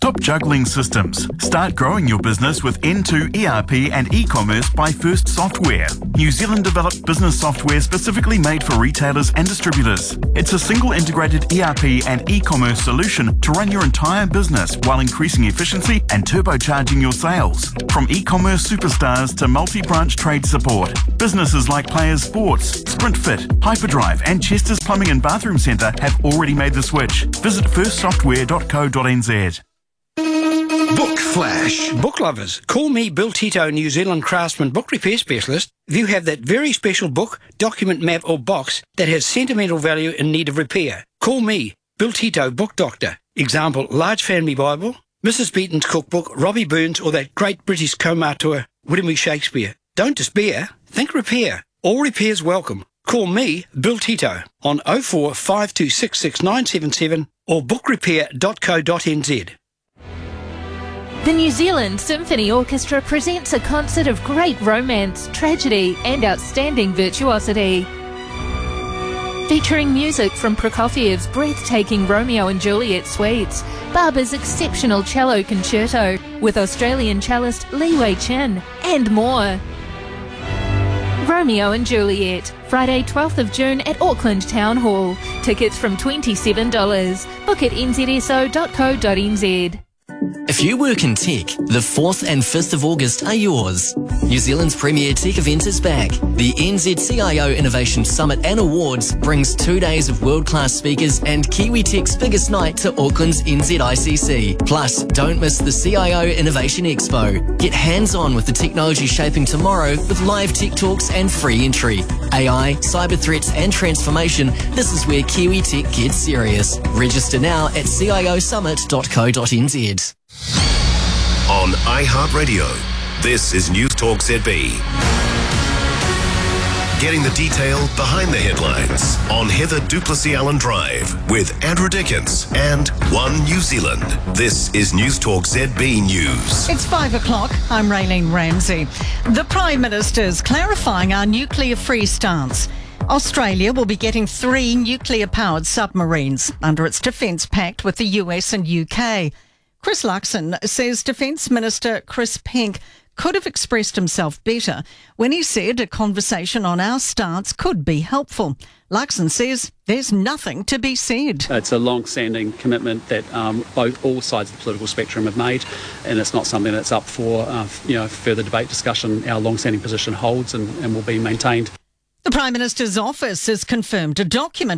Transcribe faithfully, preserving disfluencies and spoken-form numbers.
Stop juggling systems. Start growing your business with N two E R P and e-commerce by First Software. New Zealand developed business software specifically made for retailers and distributors. It's a single integrated E R P and e-commerce solution to run your entire business while increasing efficiency and turbocharging your sales. From e-commerce superstars to multi-branch trade support, businesses like Players Sports, SprintFit, Hyperdrive and Chester's Plumbing and Bathroom Centre have already made the switch. Visit first software dot co dot n z. Book Flash. Book lovers, call me Bill Tito, New Zealand craftsman book repair specialist. If you have that very special book, document, map or box that has sentimental value in need of repair, call me, Bill Tito, book doctor. Example, Large Family Bible, Missus Beaton's cookbook, Robbie Burns or that great British co-auteur, William E. Shakespeare. Don't despair, think repair. All repairs welcome. Call me, Bill Tito, on oh four five two six six nine seven seven or book repair dot co dot n z. The New Zealand Symphony Orchestra presents a concert of great romance, tragedy and outstanding virtuosity. Featuring music from Prokofiev's breathtaking Romeo and Juliet suites, Barber's exceptional cello concerto with Australian cellist Li Wei Chin, and more. Romeo and Juliet, Friday twelfth of June at Auckland Town Hall. Tickets from twenty-seven dollars. Book at n z s o dot co dot n z. If you work in tech, the fourth and fifth of August are yours. New Zealand's premier tech event is back. The N Z C I O Innovation Summit and Awards brings two days of world-class speakers and Kiwi Tech's biggest night to Auckland's N Z I C C. Plus, don't miss the C I O Innovation Expo. Get hands-on with the technology shaping tomorrow with live tech talks and free entry. A I, cyber threats and transformation, this is where Kiwi Tech gets serious. Register now at c i o summit dot co dot n z. On iHeartRadio, this is News Talk Z B. Getting the detail behind the headlines on Heather Duplessis Allen Drive with Andrew Dickens and One New Zealand. This is News Talk Z B News. It's five o'clock. I'm Raylene Ramsey. The Prime Minister's clarifying our nuclear-free stance. Australia will be getting three nuclear-powered submarines under its defence pact with the U S and U K. Chris Luxon says Defence Minister Chris Penk could have expressed himself better when he said a conversation on our stance could be helpful. Luxon says there's nothing to be said. It's a long-standing commitment that um, both all sides of the political spectrum have made, and it's not something that's up for uh, you know further debate, discussion. Our long-standing position holds and, and will be maintained. The Prime Minister's office has confirmed a document